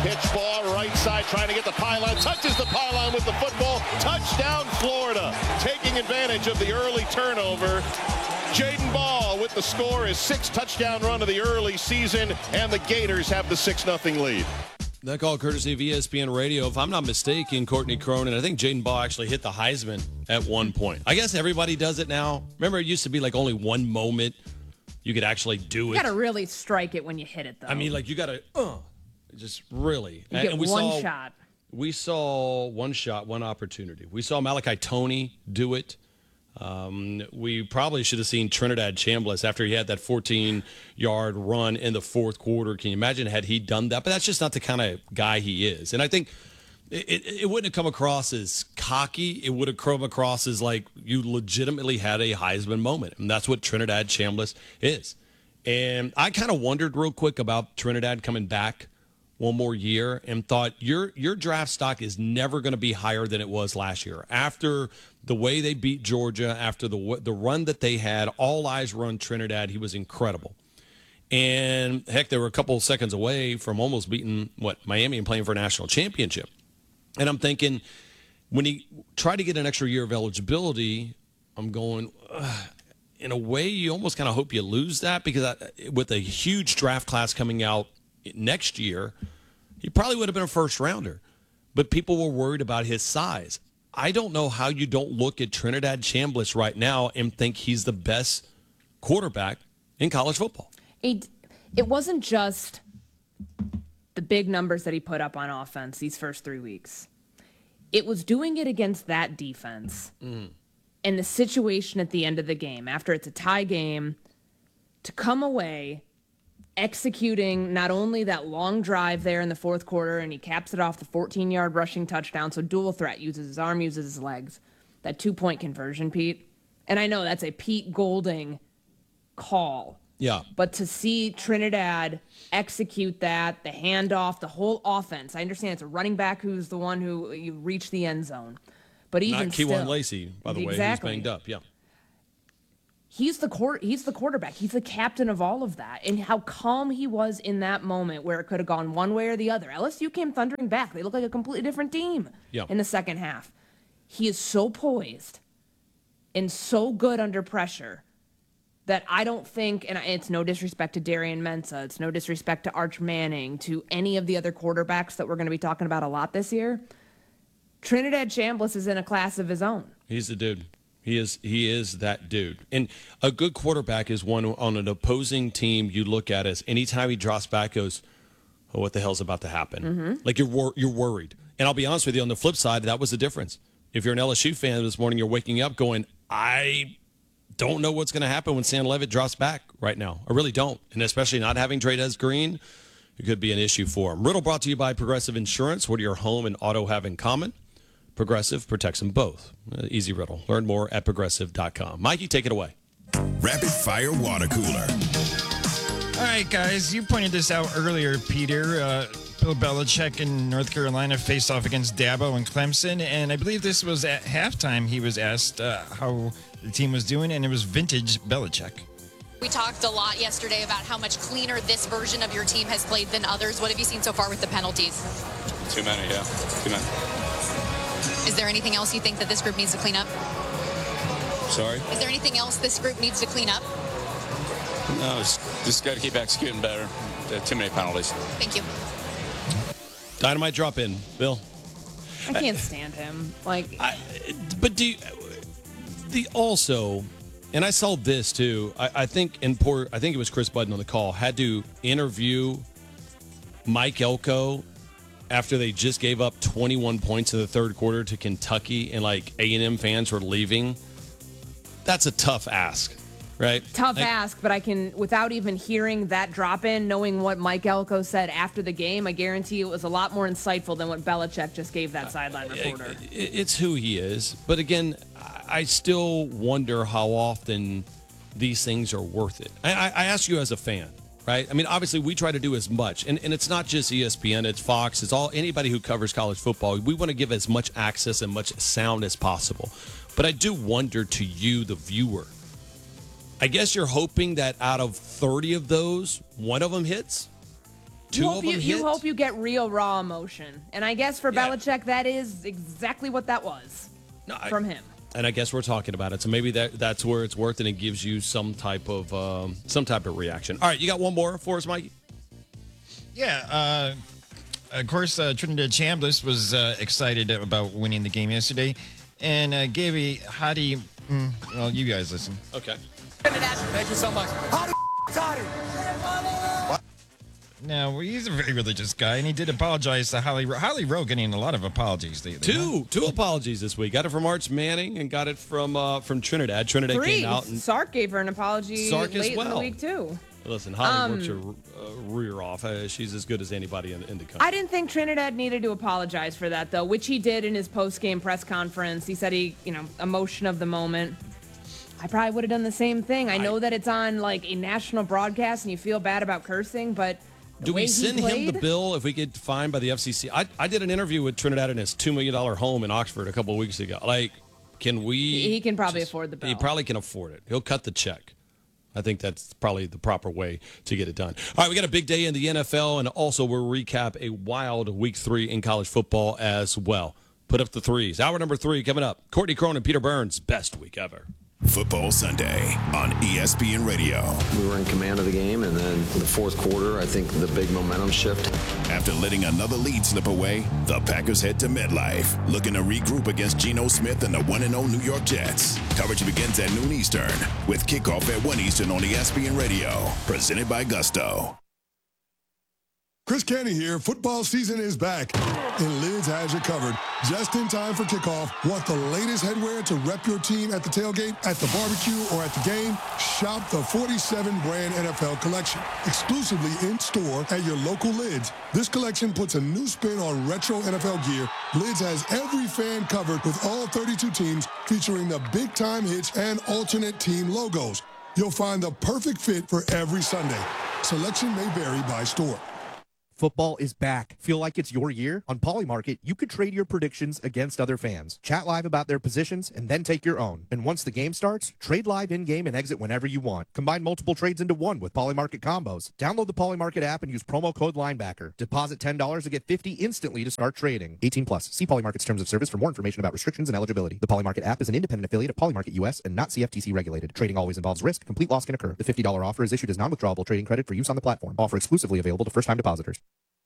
Pitch ball, right side, trying to get the pylon. Touches the pylon with the football. Touchdown, Florida. Taking advantage of the early turnover. Jaden Ball with the score, his 6th touchdown run of the early season, and the Gators have the 6-0 lead. That call courtesy of ESPN Radio. If I'm not mistaken, Courtney Cronin, I think Jaden Ball actually hit the Heisman at one point. I guess everybody does it now. Remember, it used to be like only one moment you could actually do it. You got to really strike it when you hit it, though. I mean, like, you got to just really. You get one shot. We saw one shot, one opportunity. We saw Malachi Toney do it. We probably should have seen Trinidad Chambliss after he had that 14-yard run in the fourth quarter. Can you imagine had he done that? But that's just not the kind of guy he is. And I think it wouldn't have come across as cocky. It would have come across as like you legitimately had a Heisman moment. And that's what Trinidad Chambliss is. And I kind of wondered real quick about Trinidad coming back one more year and thought your draft stock is never going to be higher than it was last year. After the way they beat Georgia, after the run that they had, all eyes were on Trinidad. He was incredible. And, heck, they were a couple of seconds away from almost beating, Miami and playing for a national championship. And I'm thinking, when he tried to get an extra year of eligibility, I'm going, in a way, you almost kind of hope you lose that because with a huge draft class coming out next year, he probably would have been a first rounder. But people were worried about his size. I don't know how you don't look at Trinidad Chambliss right now and think he's the best quarterback in college football. It wasn't just the big numbers that he put up on offense these first 3 weeks. It was doing it against that defense and the situation at the end of the game, after it's a tie game, to come away executing not only that long drive there in the fourth quarter, and he caps it off the 14-yard rushing touchdown, so dual threat, uses his arm, uses his legs. That 2-point conversion, Pete. And I know that's a Pete Golding call. Yeah. But to see Trinidad execute that, the handoff, the whole offense, I understand it's a running back who's the one who you reach the end zone. But even not still, Keywan Lacey, by the way, who's banged up. Yeah. He's the quarterback. He's the captain of all of that. And how calm he was in that moment where it could have gone one way or the other. LSU came thundering back. They look like a completely different team in the second half. He is so poised and so good under pressure that I don't think, and it's no disrespect to Darian Mensah, it's no disrespect to Arch Manning, to any of the other quarterbacks that we're going to be talking about a lot this year, Trinidad Chambliss is in a class of his own. He's the dude. He is that dude. And a good quarterback is one on an opposing team you look at as anytime he drops back goes, oh, what the hell's about to happen? Mm-hmm. Like you're worried. And I'll be honest with you, on the flip side, that was the difference. If you're an LSU fan this morning, you're waking up going, I don't know what's going to happen when Sam Leavitt drops back right now. I really don't. And especially not having Trey'Dez Green, it could be an issue for him. Riddle brought to you by Progressive Insurance. What do your home and auto have in common? Progressive protects them both. Easy riddle. Learn more at progressive.com. Mikey, take it away. Rapid Fire Water Cooler. All right, guys, you pointed this out earlier, Peter. Bill Belichick in North Carolina faced off against Dabo and Clemson, and I believe this was at halftime. He was asked how the team was doing, and it was vintage Belichick. We talked a lot yesterday about how much cleaner this version of your team has played than others. What have you seen so far with the penalties? Too many, yeah. Too many. Is there anything else you think that this group needs to clean up? Sorry? Is there anything else this group needs to clean up? No, just got to keep executing better. Too many penalties. Thank you. Dynamite drop in, Bill. I can't stand him. Also, and I saw this too. I think it was Chris Budden on the call had to interview Mike Elko after they just gave up 21 points in the third quarter to Kentucky, and like A&M fans were leaving. That's a tough ask, right? Tough ask, but I can, without even hearing that drop in, knowing what Mike Elko said after the game, I guarantee it was a lot more insightful than what Belichick just gave that sideline reporter. It's who he is. But again, I still wonder how often these things are worth it. I ask you as a fan, right? I mean, obviously we try to do as much, and it's not just ESPN, it's Fox, it's all anybody who covers college football. We want to give as much access and much sound as possible. But I do wonder to you, the viewer, I guess you're hoping that out of 30 of those, one of them hits? two of them hit. You hope you get real raw emotion. And I guess for Belichick, that is exactly what that was from him. And I guess we're talking about it. So maybe that's where it's worth it and gives you some type of reaction. All right, you got one more for us, Mikey? Yeah, of course, Trinidad Chambliss was excited about winning the game yesterday, and gave a hottie. Well, you guys listen. Okay. Thank you so much. No, he's a very religious guy, and he did apologize to Holly Rowe, getting a lot of apologies lately. Two apologies this week. Got it from Arch Manning and got it from Trinidad. Trinidad 3. came out and Sark gave her an apology Sark late as well. in the week too. Listen, Holly works her rear off. She's as good as anybody in the country. I didn't think Trinidad needed to apologize for that, though, which he did in his post-game press conference. He said emotion of the moment. I probably would have done the same thing. I know that it's on like a national broadcast and you feel bad about cursing, but do we send him the bill if we get fined by the FCC? I did an interview with Trinidad in his $2 million home in Oxford a couple of weeks ago. Like, can we? He can probably afford the bill. He probably can afford it. He'll cut the check. I think that's probably the proper way to get it done. All right, we got a big day in the NFL, and also we'll recap a wild Week 3 in college football as well. Put up the threes. Hour number 3 coming up. Courtney Crone and Peter Burns, best week ever. Football Sunday on ESPN Radio. We were in command of the game, and then in the fourth quarter, I think the big momentum shift. After letting another lead slip away, the Packers head to MetLife, looking to regroup against Geno Smith and the 1-0 New York Jets. Coverage begins at noon Eastern, with kickoff at 1 Eastern on ESPN Radio, presented by Gusto. Chris Canty here. Football season is back, and Lids has you covered. Just in time for kickoff. Want the latest headwear to rep your team at the tailgate, at the barbecue, or at the game? Shop the 47-brand NFL collection, exclusively in-store at your local Lids. This collection puts a new spin on retro NFL gear. Lids has every fan covered with all 32 teams, featuring the big-time hits and alternate team logos. You'll find the perfect fit for every Sunday. Selection may vary by store. Football is back. Feel like it's your year? On Polymarket, you could trade your predictions against other fans. Chat live about their positions and then take your own. And once the game starts, trade live in-game and exit whenever you want. Combine multiple trades into one with Polymarket combos. Download the Polymarket app and use promo code LINEBACKER. Deposit $10 to get $50 instantly to start trading. 18 plus. See Polymarket's terms of service for more information about restrictions and eligibility. The Polymarket app is an independent affiliate of Polymarket US and not CFTC regulated. Trading always involves risk. Complete loss can occur. The $50 offer is issued as non-withdrawable trading credit for use on the platform. Offer exclusively available to first-time depositors.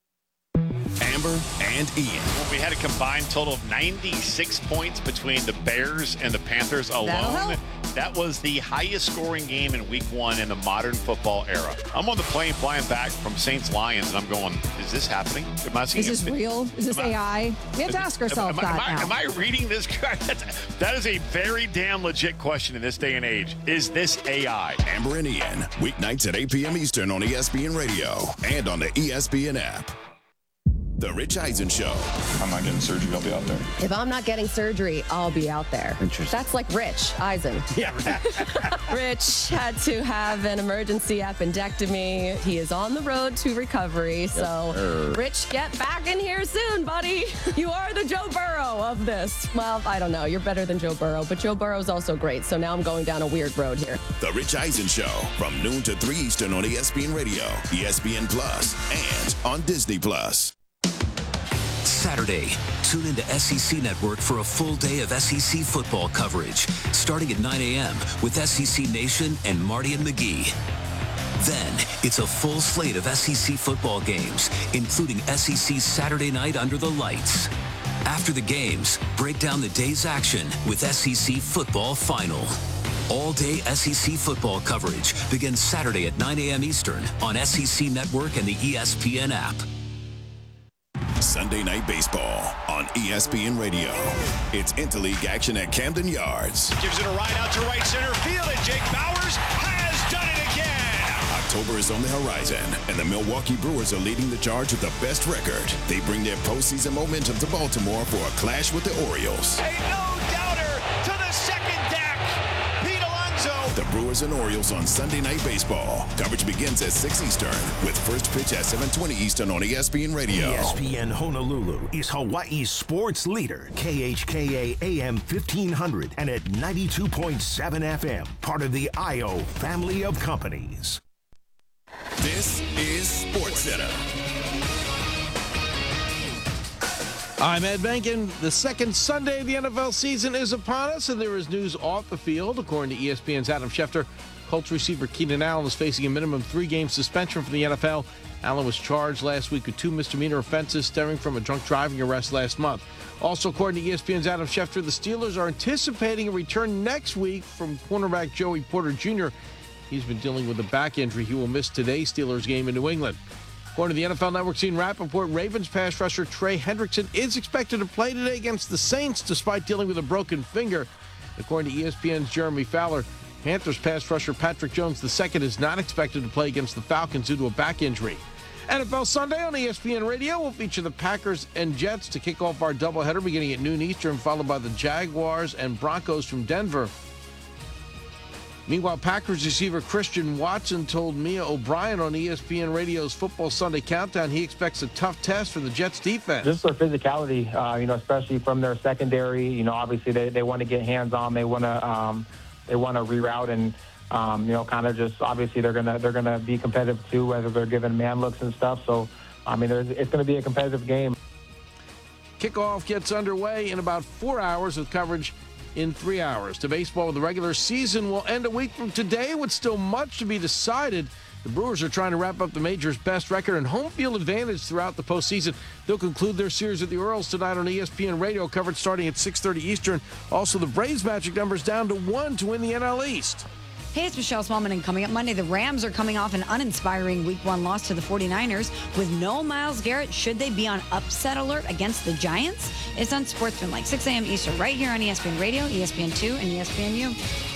Amber and Ian. We had a combined total of 96 points between the Bears and the Panthers alone. That was the highest scoring game in Week 1 in the modern football era. I'm on the plane flying back from Saints-Lions, and I'm going, is this happening? Am I seeing Is this real? Is this AI? We have to ask ourselves Am I reading this correct? That is a very damn legit question in this day and age. Is this AI? Amber and Ian, weeknights at 8 p.m. Eastern on ESPN Radio and on the ESPN app. The Rich Eisen Show. I'm not getting surgery. I'll be out there. If I'm not getting surgery, I'll be out there. Interesting. That's like Rich Eisen. Yeah. Rich had to have an emergency appendectomy. He is on the road to recovery. So, Rich, get back in here soon, buddy. You are the Joe Burrow of this. Well, I don't know. You're better than Joe Burrow, but Joe Burrow's also great. So now I'm going down a weird road here. The Rich Eisen Show from noon to 3 Eastern on ESPN Radio, ESPN Plus, and on Disney Plus. Saturday, tune into SEC Network for a full day of SEC football coverage, starting at 9 a.m. with SEC Nation and Marty and McGee. Then, it's a full slate of SEC football games, including SEC Saturday Night Under the Lights. After the games, break down the day's action with SEC Football Final. All-day SEC football coverage begins Saturday at 9 a.m. Eastern on SEC Network and the ESPN app. Sunday Night Baseball on ESPN Radio. It's interleague action at Camden Yards. Gives it a ride out to right center field, and Jake Bauers has done it again. October is on the horizon, and the Milwaukee Brewers are leading the charge with the best record. They bring their postseason momentum to Baltimore for a clash with the Orioles. A no-doubter to the second deck. Pete Alonso. The Brewers and Orioles on Sunday Night Baseball. Coverage begins at 6 Eastern, with first pitch at 7:20 Eastern on ESPN Radio. ESPN Honolulu is Hawaii's sports leader. KHKA AM 1500 and at 92.7 FM. Part of the IO family of companies. This is SportsCenter I'm Ed Benkin. The second Sunday of the NFL season is upon us, and there is news off the field. According to ESPN's Adam Schefter, Colts receiver Keenan Allen is facing a minimum 3-game suspension from the NFL. Allen was charged last week with 2 misdemeanor offenses stemming from a drunk driving arrest last month. Also, according to ESPN's Adam Schefter, the Steelers are anticipating a return next week from cornerback Joey Porter Jr. He's been dealing with a back injury. He will miss today's Steelers game in New England. According to the NFL Network's Ian Rappaport, Ravens pass rusher Trey Hendrickson is expected to play today against the Saints despite dealing with a broken finger. According to ESPN's Jeremy Fowler, Panthers pass rusher Patrick Jones II is not expected to play against the Falcons due to a back injury. NFL Sunday on ESPN Radio will feature the Packers and Jets to kick off our doubleheader beginning at noon Eastern, followed by the Jaguars and Broncos from Denver. Meanwhile, Packers receiver Christian Watson told Mia O'Brien on ESPN Radio's Football Sunday Countdown he expects a tough test for the Jets defense. Just their physicality, especially from their secondary. Obviously they want to get hands on. They want to reroute and kind of just obviously they're gonna be competitive too, whether they're giving man looks and stuff. So it's going to be a competitive game. Kickoff gets underway in about 4 hours with coverage in 3 hours. To baseball, the regular season will end a week from today with still much to be decided. The Brewers are trying to wrap up the major's best record and home field advantage throughout the postseason. They'll conclude their series with the Orioles tonight on ESPN Radio, coverage starting at 6:30 Eastern. Also, the Braves' magic numbers down to 1 to win the NL East. Hey, it's Michelle Smallman, and coming up Monday, the Rams are coming off an uninspiring Week 1 loss to the 49ers. With no Myles Garrett, should they be on upset alert against the Giants? It's on Sportsman, like 6 a.m. Eastern, right here on ESPN Radio, ESPN2, and ESPNU.